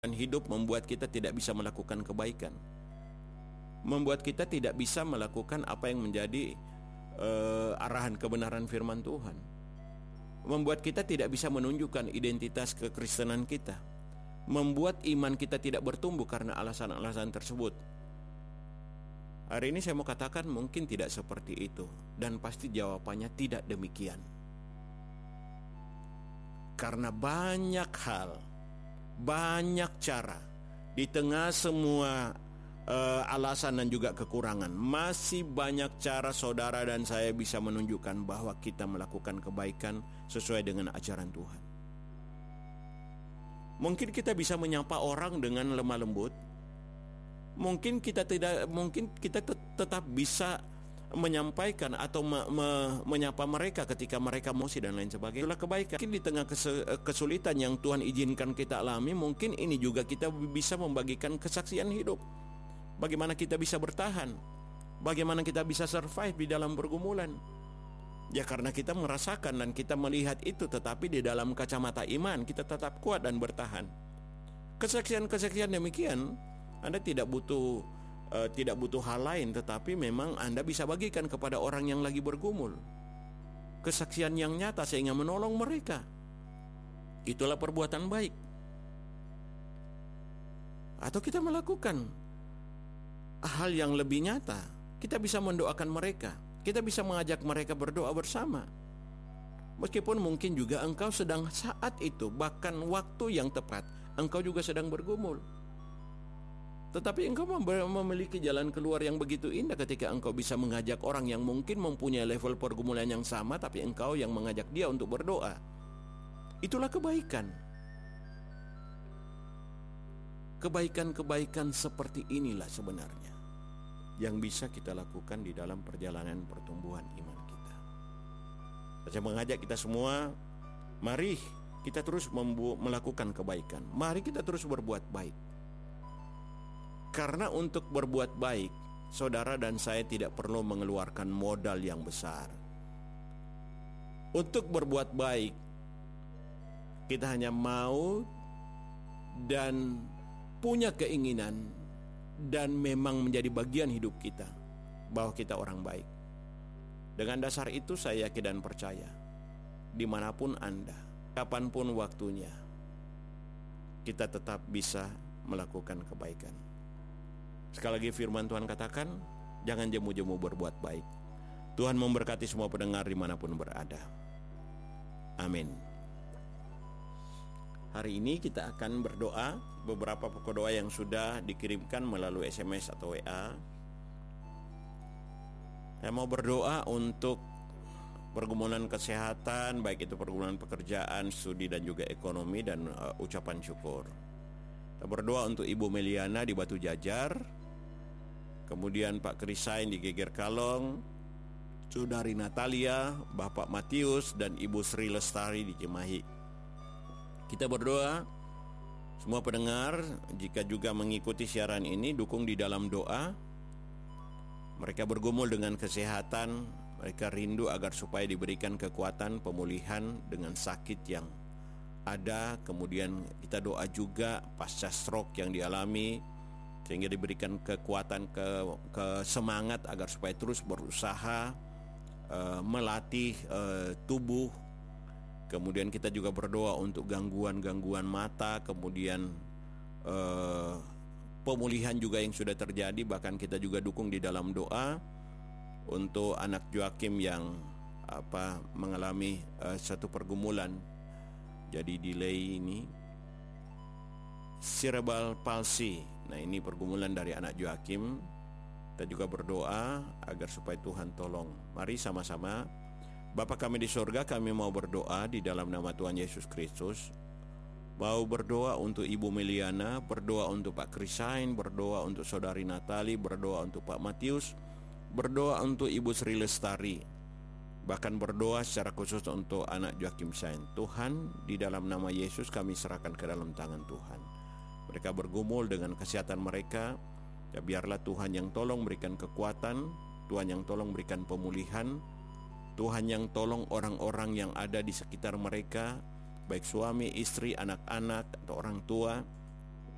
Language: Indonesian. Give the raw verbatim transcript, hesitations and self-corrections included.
Dan hidup membuat kita tidak bisa melakukan kebaikan, membuat kita tidak bisa melakukan apa yang menjadi uh, arahan kebenaran firman Tuhan, membuat kita tidak bisa menunjukkan identitas kekristenan kita, membuat iman kita tidak bertumbuh karena alasan-alasan tersebut. Hari ini saya mau katakan mungkin tidak seperti itu, dan pasti jawabannya tidak demikian. Karena banyak hal, banyak cara, di tengah semua uh, alasan dan juga kekurangan, masih banyak cara saudara dan saya bisa menunjukkan bahwa kita melakukan kebaikan sesuai dengan ajaran Tuhan. Mungkin kita bisa menyapa orang dengan lemah lembut. Mungkin kita tidak, mungkin kita tet- tetap bisa menyampaikan atau me- me- menyapa mereka ketika mereka emosi dan lain sebagainya. Itulah kebaikan. Mungkin di tengah kes- kesulitan yang Tuhan izinkan kita alami, mungkin ini juga kita bisa membagikan kesaksian hidup. Bagaimana kita bisa bertahan, bagaimana kita bisa survive di dalam pergumulan. Ya karena kita merasakan dan kita melihat itu, tetapi di dalam kacamata iman kita tetap kuat dan bertahan. Kesaksian-kesaksian demikian Anda tidak butuh uh, tidak butuh hal lain, tetapi memang Anda bisa bagikan kepada orang yang lagi bergumul. Kesaksian yang nyata sehingga menolong mereka. Itulah perbuatan baik. Atau kita melakukan hal yang lebih nyata, kita bisa mendoakan mereka, kita bisa mengajak mereka berdoa bersama. Meskipun mungkin juga engkau sedang saat itu, bahkan waktu yang tepat, engkau juga sedang bergumul. Tetapi engkau memiliki jalan keluar yang begitu indah ketika engkau bisa mengajak orang yang mungkin mempunyai level pergumulan yang sama, tapi engkau yang mengajak dia untuk berdoa. Itulah kebaikan. Kebaikan-kebaikan seperti inilah sebenarnya yang bisa kita lakukan di dalam perjalanan pertumbuhan iman kita. Saya mengajak kita semua, mari kita terus membu- melakukan kebaikan. Mari kita terus berbuat baik. Karena untuk berbuat baik, saudara dan saya tidak perlu mengeluarkan modal yang besar. Untuk berbuat baik, kita hanya mau dan punya keinginan dan memang menjadi bagian hidup kita bahwa kita orang baik. Dengan dasar itu saya yakin dan percaya, dimanapun Anda, kapanpun waktunya, kita tetap bisa melakukan kebaikan. Sekali lagi firman Tuhan katakan, jangan jemu-jemu berbuat baik. Tuhan memberkati semua pendengar dimanapun berada. Amin. Hari ini kita akan berdoa beberapa pokok doa yang sudah dikirimkan melalui S M S atau W A. Saya mau berdoa untuk pergumulan kesehatan, baik itu pergumulan pekerjaan, studi dan juga ekonomi, dan uh, ucapan syukur. Kita berdoa untuk Ibu Meliana di Batu Jajar, kemudian Pak Krisain di Geger Kalong, Saudari Natalia, Bapak Matius, dan Ibu Sri Lestari di Cimahi. Kita berdoa semua pendengar, jika juga mengikuti siaran ini, dukung di dalam doa. Mereka bergumul dengan kesehatan, mereka rindu agar supaya diberikan kekuatan pemulihan dengan sakit yang ada. Kemudian kita doa juga pasca stroke yang dialami, sehingga diberikan kekuatan, ke, ke semangat agar supaya terus berusaha uh, melatih uh, tubuh. Kemudian kita juga berdoa untuk gangguan-gangguan mata, kemudian uh, pemulihan juga yang sudah terjadi. Bahkan kita juga dukung di dalam doa untuk anak Joakim yang apa mengalami uh, satu pergumulan, jadi delay ini cerebral palsy. Nah, ini pergumulan dari anak Joakim. Kita juga berdoa agar supaya Tuhan tolong. Mari sama-sama. Bapa kami di surga, kami mau berdoa di dalam nama Tuhan Yesus Kristus. Mau berdoa untuk Ibu Meliana, berdoa untuk Pak Krisain, berdoa untuk Saudari Natali, berdoa untuk Pak Matius, berdoa untuk Ibu Sri Lestari. Bahkan berdoa secara khusus untuk anak Joakim Sain. Tuhan, di dalam nama Yesus kami serahkan ke dalam tangan Tuhan. Mereka bergumul dengan kesehatan mereka, ya biarlah Tuhan yang tolong berikan kekuatan, Tuhan yang tolong berikan pemulihan, Tuhan yang tolong orang-orang yang ada di sekitar mereka, baik suami, istri, anak-anak, atau orang tua.